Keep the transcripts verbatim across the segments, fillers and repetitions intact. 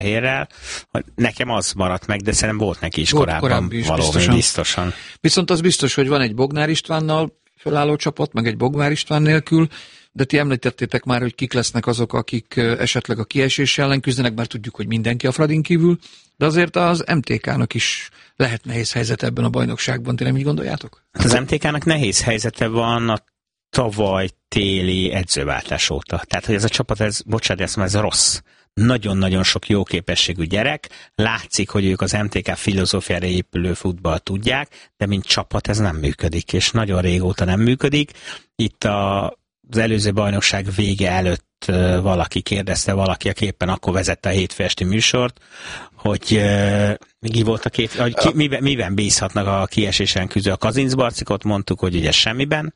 Fehérrel, nekem az maradt meg, de szerintem volt neki is volt korábban is, valami biztosan. biztosan. Viszont az biztos, hogy van egy Bognár Istvánnal felálló csapat, meg egy Bognár István nélkül, de ti említettétek már, hogy kik lesznek azok, akik esetleg a kiesés ellen küzdenek, bár tudjuk, hogy mindenki a Fradin kívül, de azért az em té ká-nak is lehet nehéz helyzet ebben a bajnokságban. Ti nem így gondoljátok? Az em té ká-nak nehéz helyzete van a tavaly téli edzőváltás óta. Tehát, hogy ez a csapat, ez, bocsánat, ez, ez rossz. Nagyon-nagyon sok jó képességű gyerek, látszik, hogy ők az em té ká filozófiára épülő futball tudják, de mint csapat ez nem működik, és nagyon régóta nem működik. Itt a, az előző bajnokság vége előtt valaki kérdezte, valaki, aki éppen akkor vezette a hétfő esti műsort, hogy mi volt a két, hogy ki, miben, miben bízhatnak a kiesésen küzdő. A Kazincbarcikot mondtuk, hogy ugye semmiben.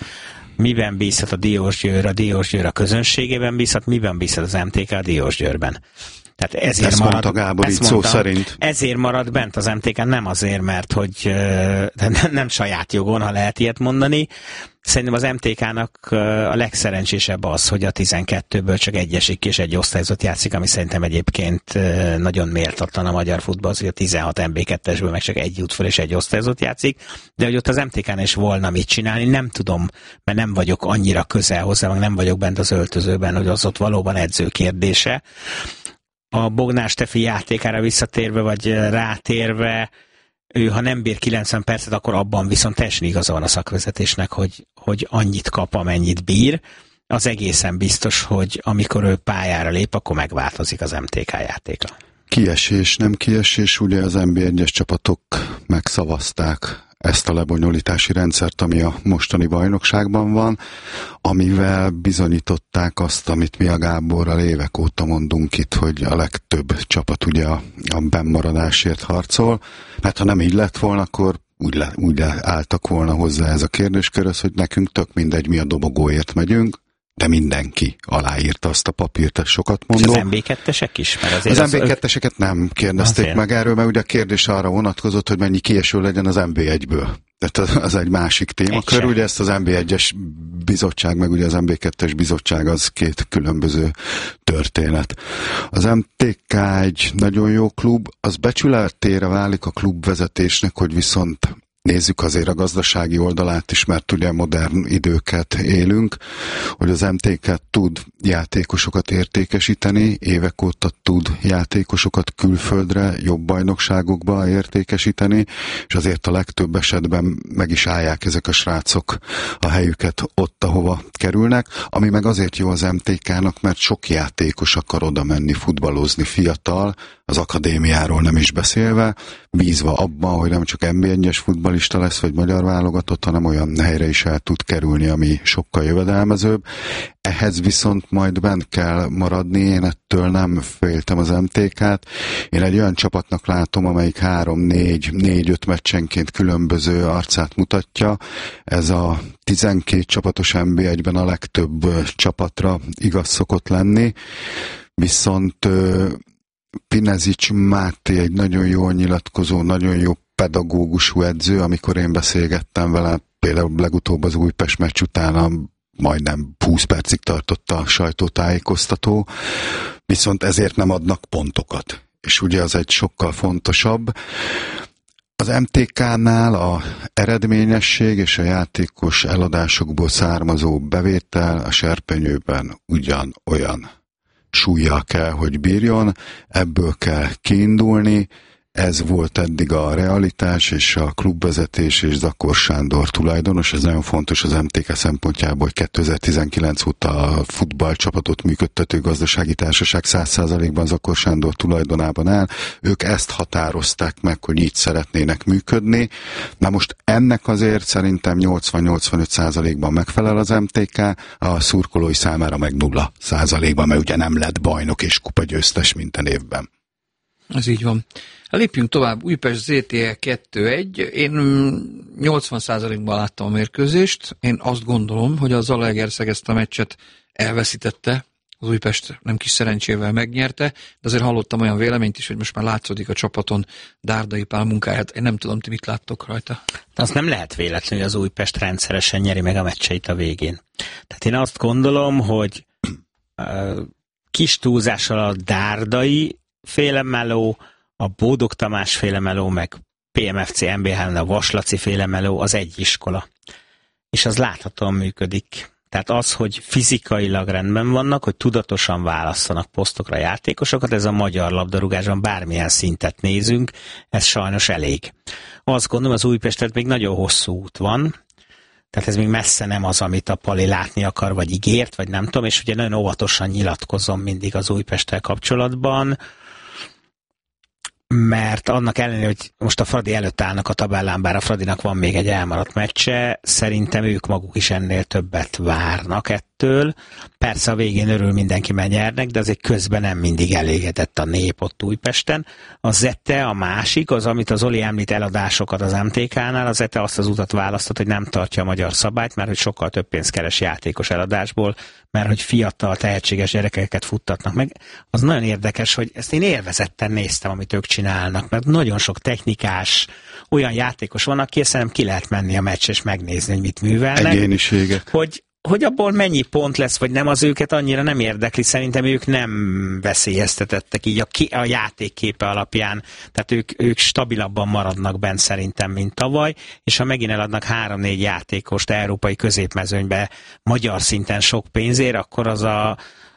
Miben bízhat a Diósgyőr, a Diósgyőr a közönségében bízhat, miben bízhat az em té ká a Diósgyőrben. Tehát ezért ezt marad, mondta Gábor így szó szerint. Ezért marad bent az em té ká, nem azért, mert hogy nem, nem saját jogon, ha lehet ilyet mondani. Szerintem az em té ká-nak a legszerencsésebb az, hogy a tizenkettőből csak egy esik és egy osztályzott játszik, ami szerintem egyébként nagyon méltatlan a magyar futball, hogy a tizenhat em bé kettesből meg csak egy jut fel és egy osztályzott játszik, de hogy ott az em té ká-n is volna mit csinálni, nem tudom, mert nem vagyok annyira közel hozzá, meg nem vagyok bent az öltözőben, hogy az ott valóban edző kérdése. A Bognár Stefi játékára visszatérve, vagy rátérve, ő ha nem bír kilencven percet, akkor abban viszont teljesen igaza van a szakvezetésnek, hogy, hogy annyit kap, amennyit bír. Az egészen biztos, hogy amikor ő pályára lép, akkor megváltozik az em té ká játéka. Kiesés, nem kiesés, ugye az en bé egyes csapatok megszavazták ezt a lebonyolítási rendszert, ami a mostani bajnokságban van, amivel bizonyították azt, amit mi a Gáborral évek óta mondunk itt, hogy a legtöbb csapat ugye a, a bennmaradásért harcol, mert ha nem így lett volna, akkor úgy, le, úgy álltak volna hozzá ez a kérdéskörhöz, hogy nekünk tök mindegy, mi a dobogóért megyünk, de mindenki aláírta azt a papírt, ezt sokat mondom. És az em bé kettesek is? Mert azért az em bé ketteseket nem kérdezték azért meg erről, mert ugye a kérdés arra vonatkozott, hogy mennyi kieső legyen az em bé egyből. Tehát az egy másik témakör, ugye ezt az em bé egyes bizottság, meg ugye az em bé kettes bizottság az két különböző történet. Az em té ká egy nagyon jó klub, az becsületére válik a klubvezetésnek, hogy viszont nézzük azért a gazdasági oldalát is, mert ugye modern időket élünk, hogy az em té ká tud játékosokat értékesíteni, évek óta tud játékosokat külföldre, jobb bajnokságokba értékesíteni, és azért a legtöbb esetben meg is állják ezek a srácok a helyüket ott, ahova kerülnek, ami meg azért jó az em té ká-nak, mert sok játékos akar oda menni futballozni, fiatal, az akadémiáról nem is beszélve, bízva abban, hogy nem csak en bé egyes futballista lesz, vagy magyar válogatott, hanem olyan helyre is el tud kerülni, ami sokkal jövedelmezőbb. Ehhez viszont majd bent kell maradni, én ettől nem féltem az em té ká-t. Én egy olyan csapatnak látom, amelyik három, négy, négy-öt meccsenként különböző arcát mutatja. Ez a tizenkét csapatos en bé egyben a legtöbb csapatra igaz szokott lenni, viszont Pinezics Máté egy nagyon jól nyilatkozó, nagyon jó pedagógusú edző, amikor én beszélgettem vele, például legutóbb az Újpest meccs után majdnem húsz percig tartott a sajtótájékoztató, viszont ezért nem adnak pontokat. És ugye az egy sokkal fontosabb. Az em té ká-nál a eredményesség és a játékos eladásokból származó bevétel a serpenyőben ugyan olyan súllyal kell, hogy bírjon, ebből kell kiindulni, ez volt eddig a realitás, és a klubvezetés és Zakor Sándor tulajdonos, ez nagyon fontos az em té ká szempontjából, hogy kétezer-tizenkilenc óta a futballcsapatot működtető gazdasági társaság száz százalékban Zakor Sándor tulajdonában áll, ők ezt határozták meg, hogy így szeretnének működni. Na most ennek azért szerintem nyolcvan-nyolcvanöt százalékban megfelel az em té ká, a szurkolói számára meg nulla százalékban, mert ugye nem lett bajnok és kupagyőztes minden évben. Ez így van. Lépjünk tovább, Újpest zé té e kettő egy. Én nyolcvan százalékban láttam a mérkőzést. Én azt gondolom, hogy a Zalaegerszeg ezt a meccset elveszítette. Az Újpest nem kis szerencsével megnyerte, de azért hallottam olyan véleményt is, hogy most már látszódik a csapaton Dárdai Pál munkáját. Én nem tudom, ti mit láttok rajta. De az nem lehet véletlen, hogy az Újpest rendszeresen nyeri meg a meccseit a végén. Tehát én azt gondolom, hogy uh, kis túlzással a Dárdai féle meló, a Bódog Tamás féle meló, meg pé em ef cé em bé há-nál a Vaslaci féle meló az egy iskola. És az láthatóan működik. Tehát az, hogy fizikailag rendben vannak, hogy tudatosan választanak posztokra játékosokat, ez a magyar labdarúgásban bármilyen szintet nézünk, ez sajnos elég. Azt gondolom, az Újpestet még nagyon hosszú út van, tehát ez még messze nem az, amit a Pali látni akar, vagy ígért, vagy nem tudom, és ugye nagyon óvatosan nyilatkozom mindig az Újpesttel kapcsolatban, mert annak ellenére, hogy most a Fradi előtt állnak a tabellán, bár a Fradinak van még egy elmaradt meccse, szerintem ők maguk is ennél többet várnak ettől. Persze a végén örül mindenki, mert nyernek, de azért közben nem mindig elégedett a nép ott Újpesten. A Zete a másik, az, amit az Oli említ, eladásokat az em té ká-nál, a Zete azt az utat választott, hogy nem tartja a magyar szabályt, mert hogy sokkal több pénzt keres játékos eladásból, mert hogy fiatal, tehetséges gyerekeket futtatnak meg. Az nagyon érdekes, hogy ezt én élvezetten néztem, amit ők csinálnak, mert nagyon sok technikás, olyan játékos van, aki szerintem ki lehet menni a meccs és megnézni, hogy mit művelnek. Egyéniségek. Hogy, hogy abból mennyi pont lesz, vagy nem, az őket annyira nem érdekli. Szerintem ők nem veszélyeztetettek így a, ki, a játékképe alapján. Tehát ők, ők stabilabban maradnak bent szerintem, mint tavaly, és ha megint eladnak három-négy játékost európai középmezőnybe magyar szinten sok pénzért, akkor az a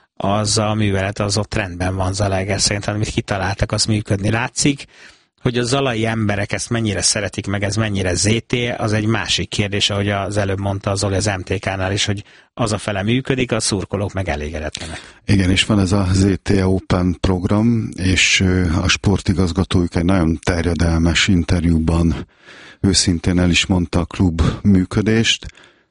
az a művelet az ott rendben van Zalaeger szerintem, amit kitaláltak, az működni látszik. Hogy a zalai emberek ezt mennyire szeretik, meg ez mennyire zé té, az egy másik kérdés, ahogy az előbb mondta az Zoli az em té ká-nál is, hogy az a fele működik, a szurkolók meg elégedetlenek. Igen, és van ez a zé té Open program, és a sportigazgatójuk egy nagyon terjedelmes interjúban őszintén el is mondta a klub működést.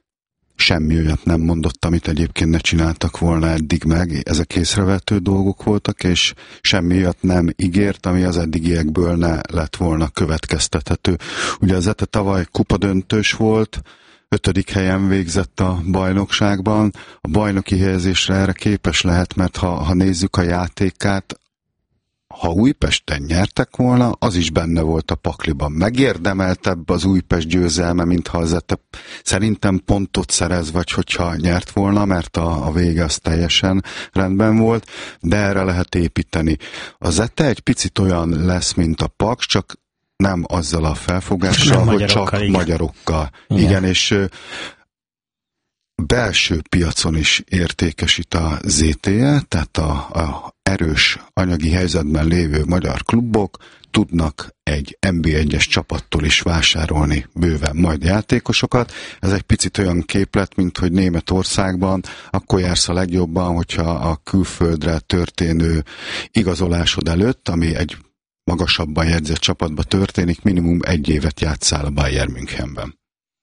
Semmi olyat nem mondott, amit egyébként ne csináltak volna eddig meg. Ezek észrevehető dolgok voltak, és semmi olyat nem ígért, ami az eddigiekből ne lett volna következtethető. Ugye az Zete tavaly kupadöntős volt, ötödik helyen végzett a bajnokságban. A bajnoki helyezésre erre képes lehet, mert ha, ha nézzük a játékát, ha Újpesten nyertek volna, az is benne volt a pakliban. Megérdemeltebb az Újpest győzelme, mintha az Zete szerintem pontot szerez, vagy hogyha nyert volna, mert a, a vége az teljesen rendben volt, de erre lehet építeni. A Zete egy picit olyan lesz, mint a Paks, csak nem azzal a felfogással, hogy csak igen. magyarokkal. Igen, igen és belső piacon is értékesít a zé té-e, tehát a, a erős anyagi helyzetben lévő magyar klubok tudnak egy en bé egyes csapattól is vásárolni bőven majd játékosokat. Ez egy picit olyan képlet, mint hogy Németországban akkor jársz a legjobban, hogyha a külföldre történő igazolásod előtt, ami egy magasabban jegyzett csapatba történik, minimum egy évet játsszál a Bayern Münchenben.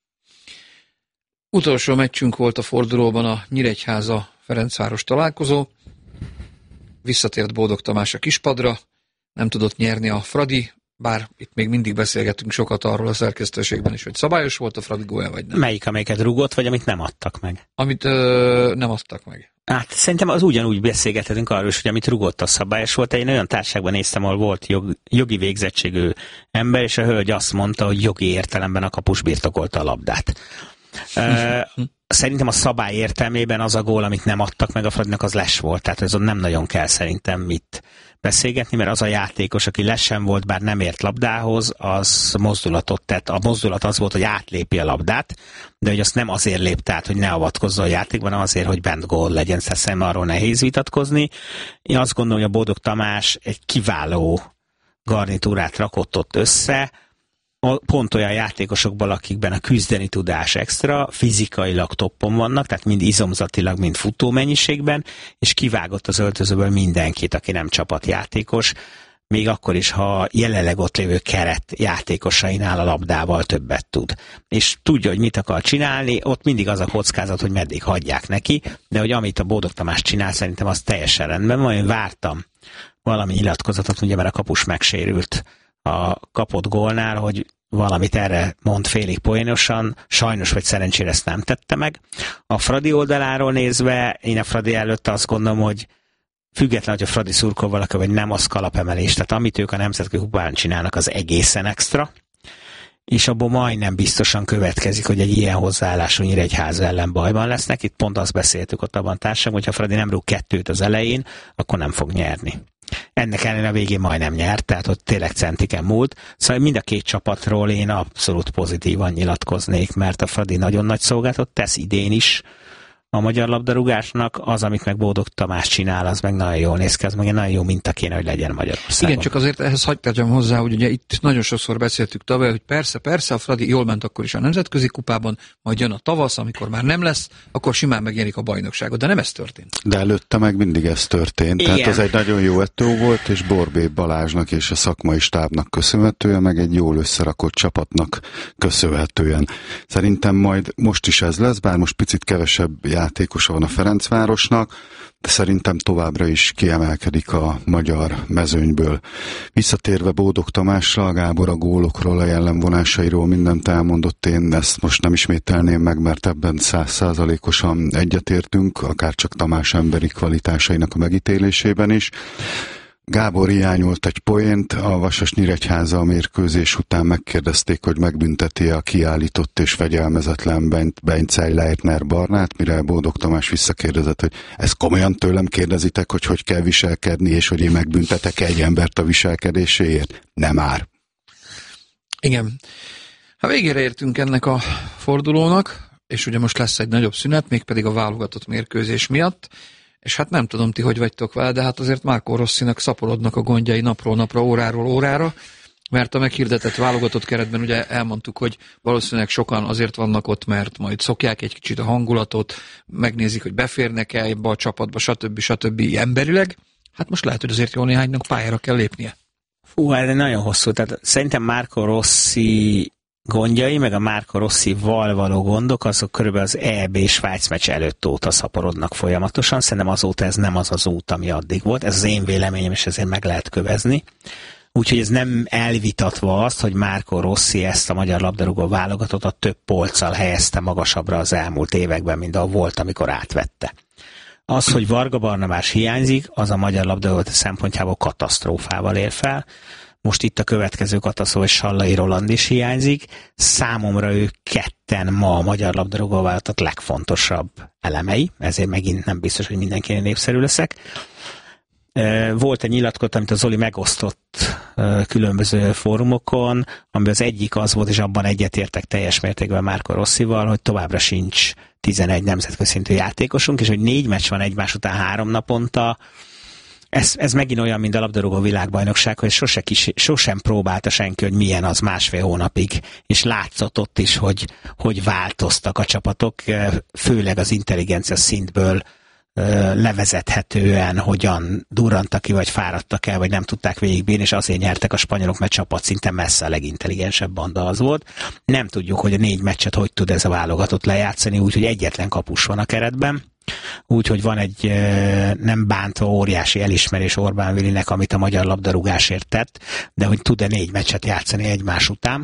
Utolsó meccsünk volt a fordulóban a Nyíregyháza-Ferencváros találkozó. Visszatért Bódog Tamás a kispadra, nem tudott nyerni a Fradi, bár itt még mindig beszélgetünk sokat arról a szerkesztőségben is, hogy szabályos volt a Fradi gólja, vagy nem. Melyik, amelyiket rúgott, vagy amit nem adtak meg? Amit ö, nem adtak meg. Hát szerintem az ugyanúgy beszélgethetünk arról is, hogy amit rúgott, a szabályos volt. Én olyan társaságban néztem, ahol volt jog, jogi végzettségű ember, és a hölgy azt mondta, hogy jogi értelemben a kapus birtokolta a labdát. Uh, szerintem a szabály értelmében az a gól, amit nem adtak meg a Fradinak, az les volt. Tehát azon nem nagyon kell szerintem mit beszélgetni, mert az a játékos, aki lesen volt, bár nem ért labdához, az mozdulatot tett. A mozdulat az volt, hogy átlépi a labdát, de hogy azt nem azért lépte át, hogy ne avatkozzon a játékban, hanem azért, hogy bent gól legyen. Szerintem arról nehéz vitatkozni. Én azt gondolom, hogy a Bódog Tamás egy kiváló garnitúrát rakott ott össze, pont olyan játékosokból, akikben a küzdeni tudás extra, fizikailag toppon vannak, tehát mind izomzatilag, mind futómennyiségben, és kivágott az öltözőből mindenkit, aki nem csapatjátékos, még akkor is, ha jelenleg ott lévő keret játékosainál a labdával többet tud. És tudja, hogy mit akar csinálni, ott mindig az a kockázat, hogy meddig hagyják neki, de hogy amit a Bódog Tamás csinál, szerintem az teljesen rendben van. Én vártam valami nyilatkozatot, ugye, mert a kapus megsérült a kapott gólnál, hogy valamit erre mond félig poénosan, sajnos vagy szerencsére ezt nem tette meg. A Fradi oldaláról nézve, én a Fradi előtt azt gondolom, hogy független, hogy a Fradi szurkol valaki, vagy nem, az kalapemelés. Tehát amit ők a nemzetközi kupán csinálnak, az egészen extra, és abból majdnem biztosan következik, hogy egy ilyen hozzáállású Nyíregyháza ellen bajban lesznek. Itt pont azt beszéltük ott abban a társaságban, hogy ha Fradi nem rúg kettőt az elején, akkor nem fog nyerni. Ennek ellenére a végén majdnem nyert, tehát ott tényleg centiken múlt. Szóval mind a két csapatról én abszolút pozitívan nyilatkoznék, mert a Fradi nagyon nagy szolgáltat tesz idén is a magyar labdarúgásnak, az, amit meg Bódog Tamás csinál, az meg nagyon jól néz ki, az meg egy nagyon jó minta kéne, hogy legyen Magyarországon. Igen, csak azért ehhez hagyj tegyem hozzá, hogy ugye itt nagyon sokszor beszéltük tavaly, hogy persze, persze, a Fradi jól ment akkor is a nemzetközi kupában, majd jön a tavasz, amikor már nem lesz, akkor simán megjelenik a bajnokságot, de nem ez történt. De előtte meg mindig ez történt, igen. Tehát az egy nagyon jó ettő volt, és Borbé Balázsnak és a szakmai stábnak köszönhetően, meg egy jól összerakott csapatnak köszönhetően. Szerintem majd most is ez lesz, bár most picit kevesebb játékosa van a Ferencvárosnak, de szerintem továbbra is kiemelkedik a magyar mezőnyből. Visszatérve Bódog Tamásra, Gábor a gólokról, a jellemvonásairól mindent elmondott, én ezt most nem ismételném meg, mert ebben száz százalékosan egyetértünk, akár csak Tamás emberi kvalitásainak a megítélésében is. Gábor hiányolt egy poént, a Vasas-Nyíregyháza mérkőzés után megkérdezték, hogy megbünteti a kiállított és fegyelmezetlen Bence Leitner Barnát, mire Bódog Tamás visszakérdezett, hogy ezt komolyan tőlem kérdezitek, hogy hogy kell viselkedni, és hogy én megbüntetek egy embert a viselkedéséért? Nem már. Igen. A végére értünk ennek a fordulónak, és ugye most lesz egy nagyobb szünet, mégpedig a válogatott mérkőzés miatt. És hát nem tudom, ti hogy vagytok vele, de hát azért Marco Rossinak szaporodnak a gondjai napról napra, óráról órára, mert a meghirdetett válogatott keretben ugye elmondtuk, hogy valószínűleg sokan azért vannak ott, mert majd szokják egy kicsit a hangulatot, megnézik, hogy beférnek-e ebbe a csapatba, stb. stb. Emberileg. Hát most lehet, hogy azért jó néhánynak pályára kell lépnie. Fú, ez nagyon hosszú. Tehát szerintem Marco Rossi gondjai, meg a Marco Rossival való gondok, azok körülbelül az é bé Svájc meccs előtt óta szaporodnak folyamatosan. Szerintem azóta ez nem az az út, ami addig volt. Ez az én véleményem, és ezért meg lehet kövezni. Úgyhogy ez nem elvitatva azt, hogy Marco Rossi ezt a magyar labdarúgó válogatott a több polccal helyezte magasabbra az elmúlt években, mint a volt, amikor átvette. Az, hogy Varga Barnabás hiányzik, az a magyar labdarúgó szempontjából katasztrófával ér fel. Most itt a következő katasztrófa, hogy Sallai Roland is hiányzik. Számomra ők ketten ma a magyar labdarúgó válogatott legfontosabb elemei, ezért megint nem biztos, hogy mindenkinek népszerű leszek. Volt egy nyilatkozat, amit a Zoli megosztott különböző fórumokon, amiben az egyik az volt, és abban egyetértek teljes mértékben Marco Rossival, hogy továbbra sincs tizenegy nemzetközi szintű játékosunk, és hogy négy meccs van egymás után három naponta. Ez, ez megint olyan, mint a labdarúgó világbajnokság, hogy sose kis, sosem próbálta senki, hogy milyen az másfél hónapig, és látszott ott is, hogy, hogy változtak a csapatok, főleg az intelligencia szintből levezethetően, hogyan durrantak ki, vagy fáradtak el, vagy nem tudták végigbírni, és azért nyertek a spanyolok, mert csapatszinten messze a legintelligensebb banda az volt. Nem tudjuk, hogy a négy meccset hogy tud ez a válogatott lejátszani, úgyhogy egyetlen kapus van a keretben. Úgyhogy van egy nem bántva óriási elismerés Orbán Vilinek, amit a magyar labdarúgásért tett, de hogy tud-e négy meccset játszani egymás után.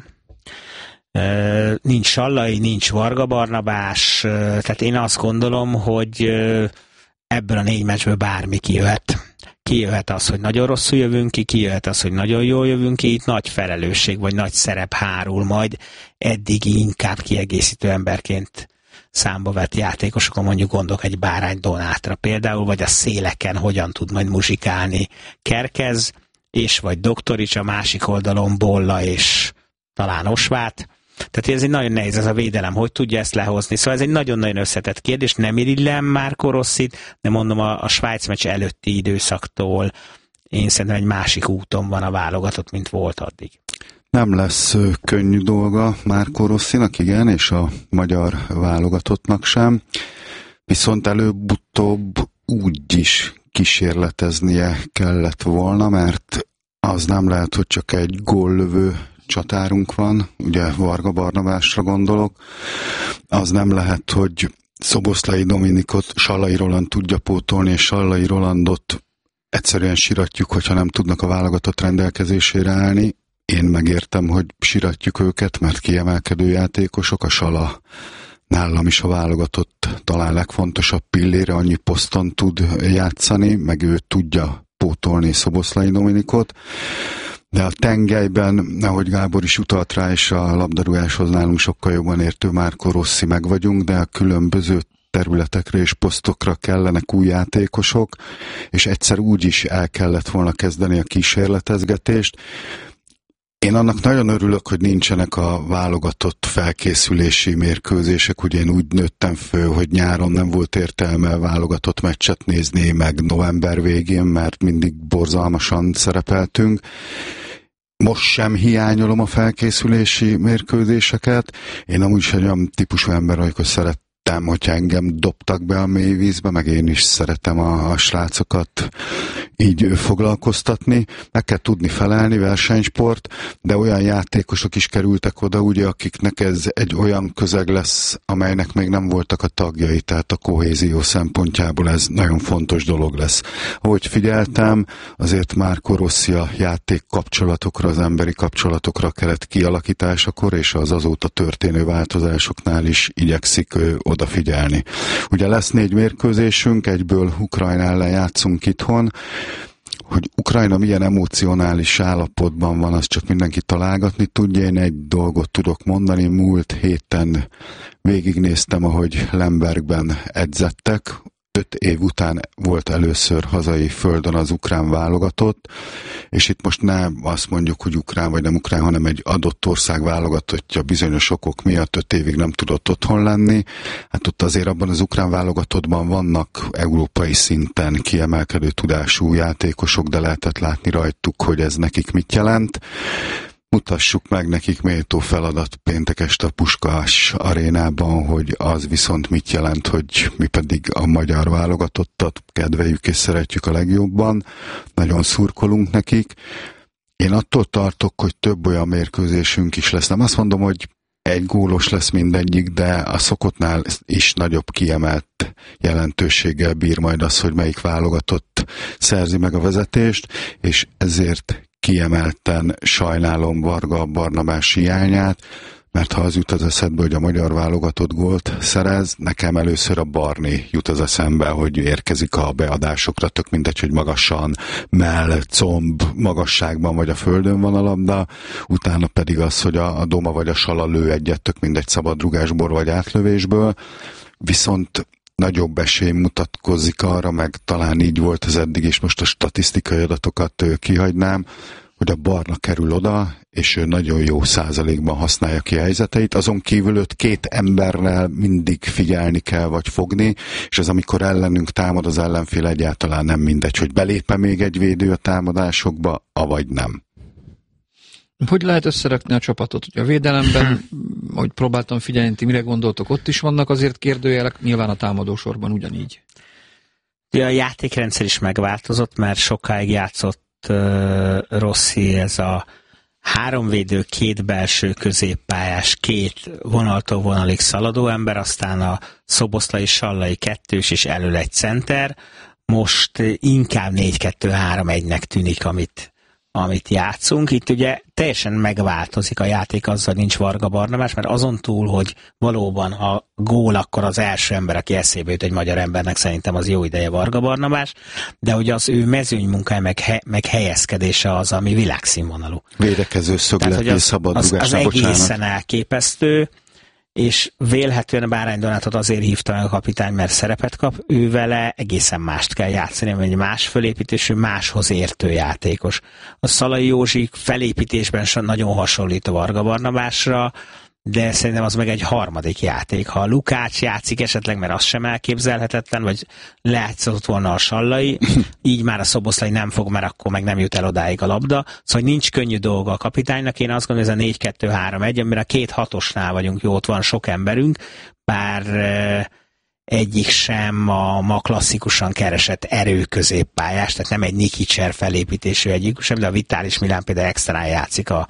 Nincs Sallai, nincs Varga Barnabás, tehát én azt gondolom, hogy ebből a négy meccsből bármi kijöhet. Kijöhet az, hogy nagyon rosszul jövünk ki, kijöhet az, hogy nagyon jól jövünk ki, itt nagy felelősség, vagy nagy szerep hárul majd eddigi inkább kiegészítő emberként számba vett játékosokon, mondjuk gondolok egy Bárány Donátra például, vagy a széleken hogyan tud majd muzsikálni Kerkez, és vagy Doktorics, a másik oldalon Bolla és talán Osvát. Tehát ez egy nagyon nehéz, ez a védelem, hogy tudja ezt lehozni. Szóval ez egy nagyon-nagyon összetett kérdés, nem irigylem Marco Rossit, de mondom a, a Svájc meccs előtti időszaktól én szerintem egy másik úton van a válogatott, mint volt addig. Nem lesz könnyű dolga Marco Rossinak, igen, és a magyar válogatottnak sem, viszont előbb-utóbb úgy is kísérleteznie kellett volna, mert az nem lehet, hogy csak egy góllövő csatárunk van, ugye Varga Barnabásra gondolok, az nem lehet, hogy Szoboszlai Dominikot Sallai Roland tudja pótolni, és Sallai Rolandot egyszerűen siratjuk, hogyha nem tudnak a válogatott rendelkezésére állni. Én megértem, hogy siratjuk őket, mert kiemelkedő játékosok, a Sala nálam is a válogatott talán legfontosabb pillére, annyi poszton tud játszani, meg ő tudja pótolni Szoboszlai Dominikot. De a tengelyben, ahogy Gábor is utalt rá, és a labdarúgáshoz nálunk sokkal jobban értő Marco Rossi meg vagyunk, de a különböző területekre és posztokra kellenek új játékosok, és egyszer úgy is el kellett volna kezdeni a kísérletezgetést. Én annak nagyon örülök, hogy nincsenek a válogatott felkészülési mérkőzések. Ugye én úgy nőttem föl, hogy nyáron nem volt értelme válogatott meccset nézni, meg november végén, mert mindig borzalmasan szerepeltünk. Most sem hiányolom a felkészülési mérkőzéseket. Én amúgy is egy olyan típusú ember, amikor szerettem, hogyha engem dobtak be a mély vízbe, meg én is szeretem a, a srácokat így foglalkoztatni. Meg kell tudni felelni, versenysport, de olyan játékosok is kerültek oda, ugye, akiknek ez egy olyan közeg lesz, amelynek még nem voltak a tagjai, tehát a kohézió szempontjából ez nagyon fontos dolog lesz. Ahogy figyeltem, azért Marco Rossi a játék kapcsolatokra, az emberi kapcsolatokra kellett kialakításakor, és az azóta történő változásoknál is igyekszik odafigyelni. Ugye lesz négy mérkőzésünk, egyből Ukrajna ellen játszunk itthon. Hogy Ukrajna milyen emocionális állapotban van, azt csak mindenki találgatni tudja. Én egy dolgot tudok mondani, múlt héten végignéztem, ahogy Lembergben edzettek. Öt év után volt először hazai földön az ukrán válogatott, és itt most nem azt mondjuk, hogy ukrán vagy nem ukrán, hanem egy adott ország válogatottja bizonyos okok miatt öt évig nem tudott otthon lenni. Hát ott azért abban az ukrán válogatottban vannak európai szinten kiemelkedő tudású játékosok, de lehetett látni rajtuk, hogy ez nekik mit jelent. Mutassuk meg nekik méltó feladat péntek este a Puskás arénában, hogy az viszont mit jelent, hogy mi pedig a magyar válogatottat kedveljük és szeretjük a legjobban. Nagyon szurkolunk nekik. Én attól tartok, hogy több olyan mérkőzésünk is lesz. Nem azt mondom, hogy egy gólos lesz mindegyik, de a szokottnál is nagyobb kiemelt jelentőséggel bír majd az, hogy melyik válogatott szerzi meg a vezetést, és ezért kiemelten sajnálom Varga Barnabás hiányát, mert ha az jut az eszedbe, hogy a magyar válogatott gólt szerez, nekem először a Barni jut az eszembe, hogy érkezik a beadásokra, tök mindegy, hogy magasan, mell, comb magasságban vagy a földön van a labda, utána pedig az, hogy a, a Doma vagy a Sala lő egyet, tök mindegy szabadrugásból vagy átlövésből, viszont nagyobb esély mutatkozik arra, meg talán így volt az eddig, és most a statisztikai adatokat kihagynám, hogy a Barna kerül oda, és ő nagyon jó százalékban használja ki a helyzeteit. Azon kívül őt két emberrel mindig figyelni kell, vagy fogni, és ez amikor ellenünk támad, az ellenfél egyáltalán nem mindegy, hogy belép-e még egy védő a támadásokba, avagy nem. Hogy lehet összerakni a csapatot? Ugye a védelemben, ahogy próbáltam figyelni, ti mire gondoltok, ott is vannak azért kérdőjelek, nyilván a támadósorban ugyanígy. A játékrendszer is megváltozott, mert sokáig játszott uh, Rossi, ez a háromvédő, két belső középpályás, két vonaltól vonalig szaladó ember, aztán a Szoboszlai, Sallai kettős és elől egy center. Most inkább négy kettő három egynek tűnik, amit amit játszunk. Itt ugye teljesen megváltozik a játék, azzal nincs Varga Barnabás, mert azon túl, hogy valóban a gól, akkor az első ember, aki eszébe jut egy magyar embernek, szerintem az jó ideje Varga Barnabás, de hogy az ő mezőnymunkája meg, he, meg helyezkedése az, ami világszínvonalú. Védekező szögletű szabadrugásra, az, az egészen elképesztő, és vélhetően Bárány Donátot azért hívta meg a kapitány, mert szerepet kap, ő vele egészen mást kell játszani, mert egy más fölépítésű, máshoz értő játékos. A Szalai Józsi felépítésben sem nagyon hasonlít a Varga Barnabásra, de szerintem az meg egy harmadik játék. Ha a Lukács játszik esetleg, mert az sem elképzelhetetlen, vagy lejátszott volna a Sallai, így már a Szoboszlai nem fog, mert akkor meg nem jut el odáig a labda. Szóval nincs könnyű dolga a kapitánynak. Én azt gondolom, hogy ez a négy kettő három egy, amire a két hatosnál vagyunk, jó, ott van sok emberünk, bár egyik sem a ma klasszikusan keresett erőközéppályás, tehát nem egy Nikicser felépítésű egyik sem, de a Vitális Milán például extrán játszik a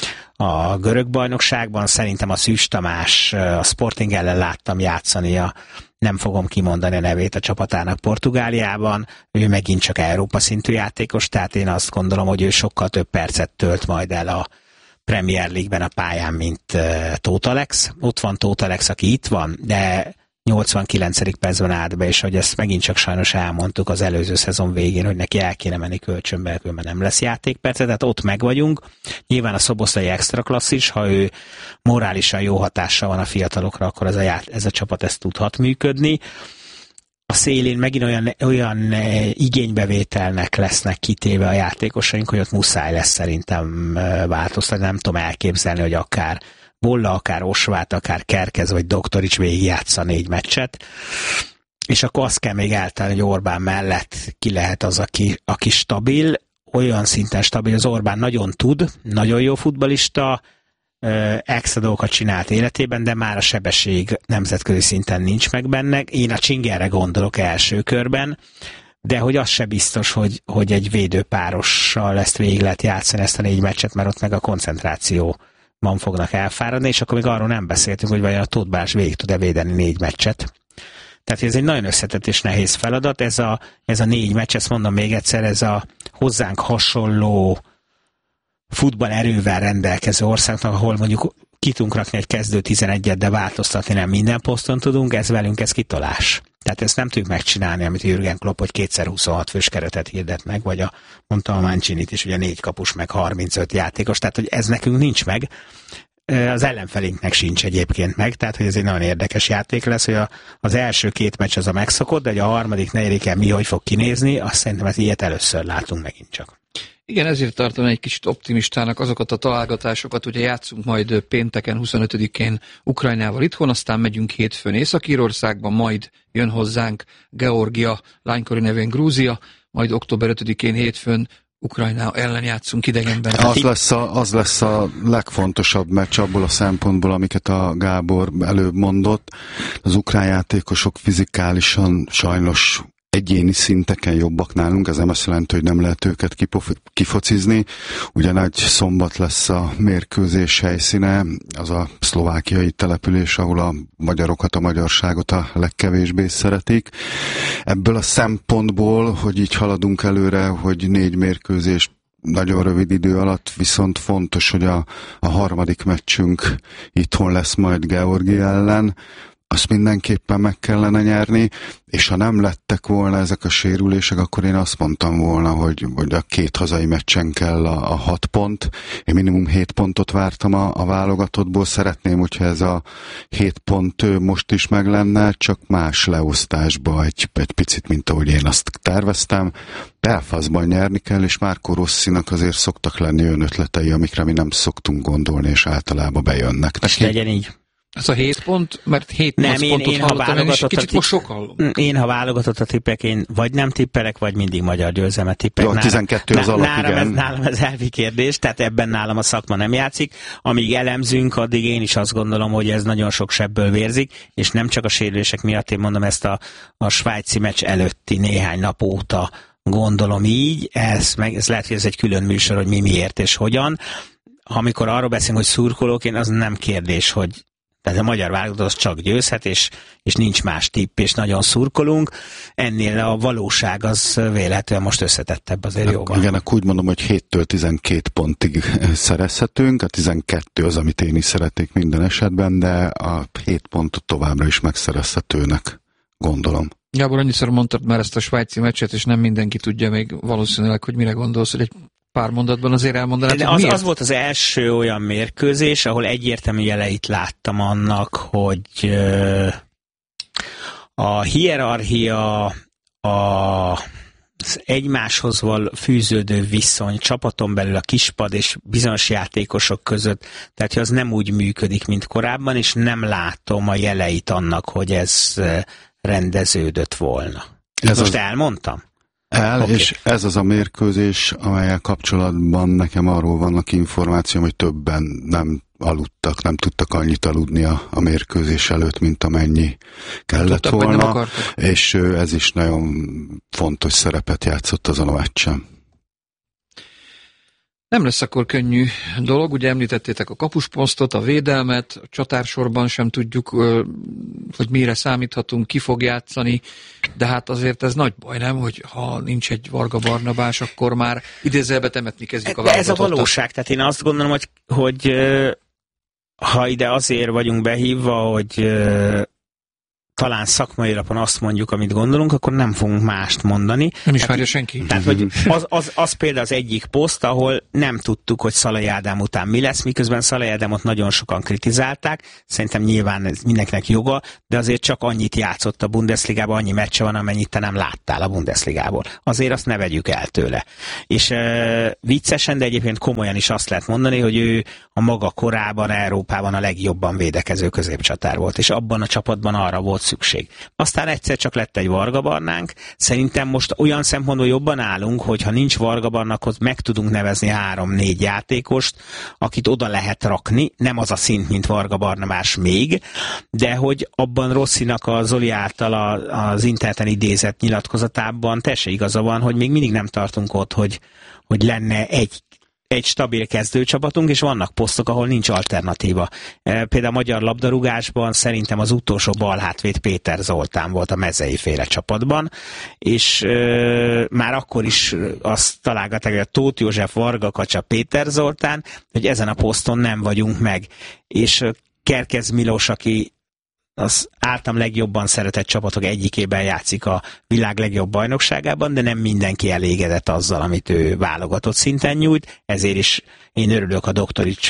a görög bajnokságban. Szerintem a Szűs Tamás, a Sporting ellen láttam játszani, a, nem fogom kimondani a nevét a csapatának Portugáliában, ő megint csak Európa szintű játékos, tehát én azt gondolom, hogy ő sokkal több percet tölt majd el a Premier League-ben a pályán, mint uh, Tóth Alex. Ott van Tóth Alex, aki itt van, de nyolcvankilencedik percben állt be, és hogy ezt megint csak sajnos elmondtuk az előző szezon végén, hogy neki el kéne menni kölcsönbe, mert nem lesz játékperce, tehát ott meg vagyunk. Nyilván a Szoboszlai extra klasszis, ha ő morálisan jó hatással van a fiatalokra, akkor ez a, ját, ez a csapat ezt tudhat működni. A szélén megint olyan, olyan igénybevételnek lesznek kitéve a játékosaink, hogy ott muszáj lesz szerintem változtatni. Nem tudom elképzelni, hogy akár Bolla, akár Osvát, akár Kerkez vagy Doktorics végigjátsza négy meccset, és akkor azt kell még eltenni, hogy Orbán mellett ki lehet az, aki, aki stabil, olyan szinten stabil, az Orbán nagyon tud, nagyon jó futballista, extra dolgokat csinált életében, de már a sebesség nemzetközi szinten nincs meg benne. Én a Csingerre gondolok első körben, de hogy az se biztos, hogy, hogy egy védőpárossal ezt végig lehet játszani, ezt a négy meccset, mert ott meg a koncentráció man fognak elfáradni, és akkor még arról nem beszéltünk, hogy vajon a Tóth Balázs végig tud-e védeni négy meccset. Tehát ez egy nagyon összetett és nehéz feladat. Ez a, ez a négy meccs, ezt mondom még egyszer, ez a hozzánk hasonló futball erővel rendelkező országnak, ahol mondjuk ki tudunk rakni egy kezdő tizenegyet, de változtatni nem minden poszton tudunk, ez velünk ez kitolás. Tehát ezt nem tudjuk megcsinálni, amit Jürgen Klopp, hogy kétszer huszonhat fős keretet hirdet meg, vagy a, mondtam a Mancinit is, ugye négy kapus, meg harmincöt játékos, tehát hogy ez nekünk nincs meg. Az ellenfelénknek sincs egyébként meg, tehát hogy ez egy nagyon érdekes játék lesz, hogy a, az első két meccs az a megszokott, de a harmadik, negyediken mi hogy fog kinézni, azt szerintem ezt ilyet először látunk megint csak. Igen, ezért tartom egy kicsit optimistának azokat a találgatásokat, ugye játszunk majd pénteken, huszonötödikén Ukrajnával itthon, aztán megyünk hétfőn Észak-Írországban, majd jön hozzánk Georgia, lánykori nevén Grúzia, majd október ötödikén hétfőn Ukrajna ellen játszunk idegenben. Az lesz, a, az lesz a legfontosabb meccs abból a szempontból, amiket a Gábor előbb mondott. Az ukrán játékosok fizikálisan sajnos egyéni szinteken jobbak nálunk, ez nem azt jelenti, hogy nem lehet őket kifocizni. Ugye nagy szombat lesz a mérkőzés helyszíne, az a szlovákiai település, ahol a magyarokat, a magyarságot a legkevésbé szeretik. Ebből a szempontból, hogy így haladunk előre, hogy négy mérkőzés nagyon rövid idő alatt, viszont fontos, hogy a, a harmadik meccsünk itthon lesz majd Georgia ellen, azt mindenképpen meg kellene nyerni, és ha nem lettek volna ezek a sérülések, akkor én azt mondtam volna, hogy, hogy a két hazai meccsen kell a, a hat pont. Én minimum hét pontot vártam a, a válogatottból. Szeretném, hogyha ez a hét pont most is meg lenne, csak más leosztásba egy, egy picit, mint ahogy én azt terveztem. Belfastban nyerni kell, és Marco Rossinak azért szoktak lenni olyan ötletei, amikre mi nem szoktunk gondolni, és általában bejönnek. És legyen így. Ez a hét pont, mert hét-nyolc pontot én, hallottam, én is kicsit most sok hallom. Én, ha válogatott a tippek, én vagy nem tippelek, vagy mindig magyar győzelmet tippek. Jó, tizenkettő az alap, nálam igen. Ez, nálam ez elvi kérdés, tehát ebben nálam a szakma nem játszik. Amíg elemzünk, addig én is azt gondolom, hogy ez nagyon sok sebből vérzik, és nem csak a sérülések miatt, én mondom ezt a, a svájci meccs előtti néhány nap óta gondolom így, ez, meg, ez lehet, hogy ez egy külön műsor, hogy mi miért és hogyan. Amikor arról beszélünk, hogy szurkolóként, az nem kérdés, hogy tehát a magyar válogatott az csak győzhet, és, és nincs más tipp, és nagyon szurkolunk. Ennél a valóság az véletlenül most összetettebb azért jóval. Igen, akkor úgy mondom, hogy héttől tizenkét pontig szerezhetünk. A tizenkettő az, amit én is szeretnék minden esetben, de a hét pontot továbbra is megszerezhetőnek gondolom. Gábor, annyiszor mondtad már ezt a svájci meccset, és nem mindenki tudja még valószínűleg, hogy mire gondolsz, hogy egy pár mondatban azért elmondanád, hogy az, az volt az első olyan mérkőzés, ahol egyértelmű jeleit láttam annak, hogy a hierarchia, a, az egymáshoz val fűződő viszony, csapaton belül a kispad és bizonyos játékosok között, tehát hogy az nem úgy működik, mint korábban, és nem látom a jeleit annak, hogy ez rendeződött volna. Ez most az... elmondtam? El, okay. És ez az a mérkőzés, amellyel kapcsolatban nekem arról vannak információm, hogy többen nem aludtak, nem tudtak annyit aludni a, a mérkőzés előtt, mint amennyi kellett tudtak, volna, és ez is nagyon fontos szerepet játszott azon a meccsen. Nem lesz akkor könnyű dolog, ugye említettétek a kapusposztot, a védelmet, a csatársorban sem tudjuk, hogy mire számíthatunk, ki fog játszani, de hát azért ez nagy baj, nem, hogy ha nincs egy Varga Barnabás, akkor már idézőjelbe temetni kezdjük a válogatottat. Ez a valóság, tehát én azt gondolom, hogy, hogy ha ide azért vagyunk behívva, hogy talán szakmai alapon azt mondjuk, amit gondolunk, akkor nem fogunk mást mondani. Nem is várja senki. Tehát, hogy az, az, az például az egyik poszt, ahol nem tudtuk, hogy Szalai Ádám után mi lesz, miközben Szalai Ádámot nagyon sokan kritizálták. Szerintem nyilván ez mindenkinek joga, de azért csak annyit játszott a Bundesligában, annyi meccse van, amennyit te nem láttál a Bundesligából. Azért azt ne vegyük el tőle. És uh, viccesen, de egyébként komolyan is azt lehet mondani, hogy ő a maga korában Európában a legjobban védekező középcsatár volt, és abban a csapatban arra volt szükség. Aztán egyszer csak lett egy Varga Barnánk. Szerintem most olyan szempontból jobban állunk, hogy ha nincs Varga Barnákhoz, meg tudunk nevezni három-négy játékost, akit oda lehet rakni. Nem az a szint, mint Varga Barnabás még, de hogy abban Rosszinak a Zoli által a, az interneten idézett nyilatkozatában teljesen igaza van, hogy még mindig nem tartunk ott, hogy, hogy lenne egy egy stabil kezdőcsapatunk, és vannak posztok, ahol nincs alternatíva. Például a magyar labdarúgásban szerintem az utolsó balhátvéd Péter Zoltán volt a mezei féle csapatban, és ö, már akkor is azt találgatták, hogy a Tóth József, Varga Kacsa, Péter Zoltán, hogy ezen a poszton nem vagyunk meg. És Kerkez Milos, aki az általam legjobban szeretett csapatok egyikében játszik a világ legjobb bajnokságában, de nem mindenki elégedett azzal, amit ő válogatott szinten nyújt, ezért is én örülök a Doktorics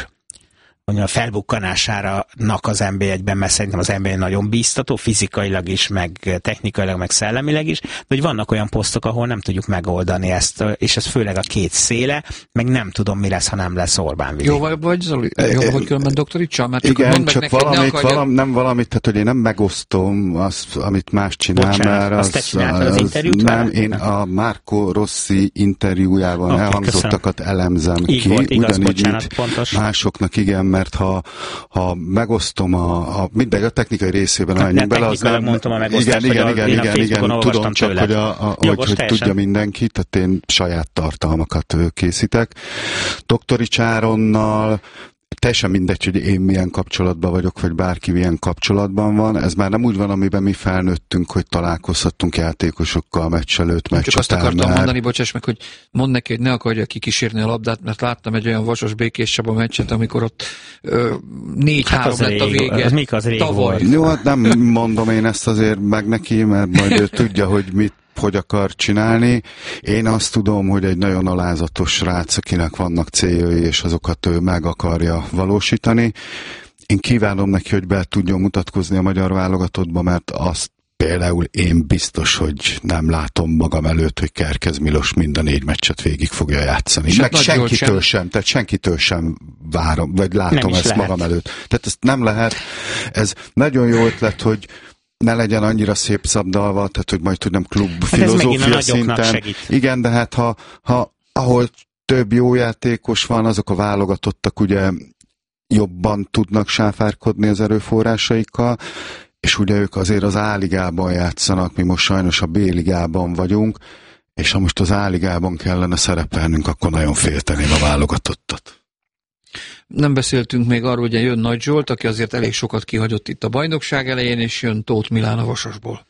a felbukkanására az en bé egyben, mert szerintem az en bé egy nagyon bíztató, fizikailag is, meg technikailag, meg szellemileg is, de hogy vannak olyan posztok, ahol nem tudjuk megoldani ezt, és ez főleg a két széle, meg nem tudom, mi lesz, ha nem lesz Orbán Vili. Jó vagy, vagy Zoli? Jó vagy különben Doktorics? Mert csak igen, csak neki, valamit, akarja... valam, nem valamit, tehát hogy én nem megosztom azt, amit más csinál, Bocsánat, mert azt te csináltad az interjút? Nem, én a Marco Rossi interjújában okay, elhangzottakat köszönöm. elemzem így ki, volt, igaz, ugyanígy, bocsánat, pontos. Másoknak igen, mert ha ha megosztom a, a mindegy, a technikai részében menjünk bele, az nem... mondtam a megosztást, igen, igen, igen, igen, igen, tudom csak, tőled. hogy, a, a, Jogos, hogy, hogy tudja mindenki, tehát én saját tartalmakat készítek. Doktorics Áronnal teljesen mindegy, hogy én milyen kapcsolatban vagyok, vagy bárki milyen kapcsolatban van. Ez már nem úgy van, amiben mi felnőttünk, hogy találkozhattunk játékosokkal meccs előtt, meccs Csak azt akartam mondani, bocsáss meg, hogy mondd neki, hogy ne akarja kikísérni a labdát, mert láttam egy olyan Vasas Békés Csaba meccset, amikor ott négy-három hát lett a vége. Az mik az rég volt? Jó, hát nem mondom én ezt azért meg neki, mert majd ő tudja, hogy mit hogy akar csinálni. Én azt tudom, hogy egy nagyon alázatos srác, akinek vannak céljai, és azokat ő meg akarja valósítani. Én kívánom neki, hogy be tudjon mutatkozni a magyar válogatottba, mert azt például én biztos, hogy nem látom magam előtt, hogy Kerkez Milos mind a négy meccset végig fogja játszani. És meg senkitől sem. sem, tehát senkitől sem várom, vagy látom ezt lehet. magam előtt. Tehát ezt nem lehet. Ez nagyon jó ötlet, hogy ne legyen annyira szép szabdalva, tehát hogy majd tudnám klub hát filozófia szinten. Segít. Igen, de hát ha, ha ahol több jó játékos van, azok a válogatottak ugye jobban tudnak sáfárkodni az erőforrásaikkal, és ugye ők azért az A-ligában játszanak, mi most sajnos a B-ligában vagyunk, és ha most az A-ligában kellene szerepelnünk, akkor nagyon félteném a válogatottat. Nem beszéltünk még arról, hogy jön Nagy Zsolt, aki azért elég sokat kihagyott itt a bajnokság elején, és jön Tóth Milán a Vasasból.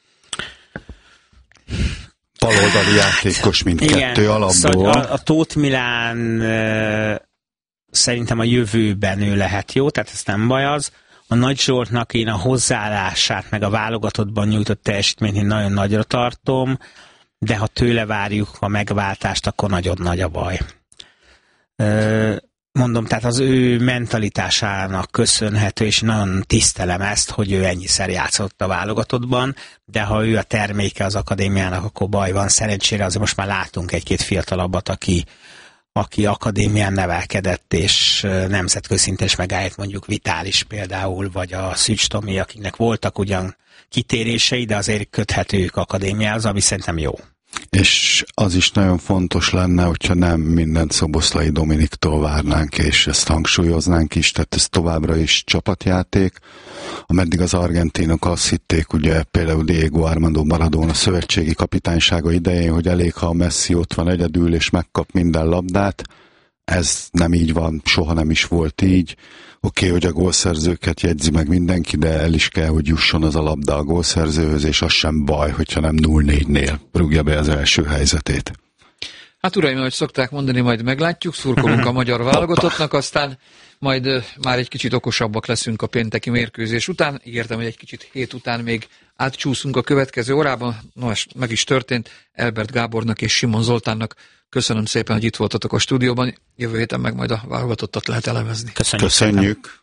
Baloldali játékos mindkettő alapból. Szóval a, a Tóth Milán e, szerintem a jövőben ő lehet jó, tehát ez nem baj az. A Nagy Zsoltnak én a hozzáállását, meg a válogatottban nyújtott teljesítményt én nagyon nagyra tartom, de ha tőle várjuk a megváltást, akkor nagyon nagy a baj. E, Mondom, tehát az ő mentalitásának köszönhető, és nagyon tisztelem ezt, hogy ő ennyiszer játszott a válogatottban, de ha ő a terméke az akadémiának, akkor baj van. Szerencsére azért most már látunk egy-két fiatalabbat, aki, aki akadémián nevelkedett, és nemzetközi szinten is megállt, mondjuk Vitális például, vagy a Szűcs Tomi, akiknek voltak ugyan kitérései, de azért köthetők akadémiához, ami szerintem jó. És az is nagyon fontos lenne, hogyha nem mindent Szoboszlai Dominiktól várnánk, és ezt hangsúlyoznánk is, tehát ez továbbra is csapatjáték. Ameddig az argentinok azt hitték, ugye például Diego Armando Maradona szövetségi kapitánysága idején, hogy elég, ha a Messi ott van egyedül, és megkap minden labdát. Ez nem így van, soha nem is volt így. Oké, okay, hogy a gólszerzőket jegyzi meg mindenki, de el is kell, hogy jusson az a labda a gólszerzőhöz, és az sem baj, hogyha nem null négynél rúgja be az első helyzetét. Hát uraim, ahogy szokták mondani, majd meglátjuk, szurkolunk a magyar válogatottnak, aztán majd uh, már egy kicsit okosabbak leszünk a pénteki mérkőzés után. Ígértem, hogy egy kicsit hét után még átcsúszunk a következő órában. No, és meg is történt. Elbert Gábornak és Simon Zoltánnak köszönöm szépen, hogy itt voltatok a stúdióban. Jövő héten meg majd a válogatottat lehet elemezni. Köszönjük. Köszönjük.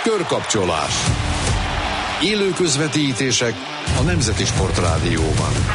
Körkapcsolás. Élő közvetítések a Nemzeti Sportrádióban.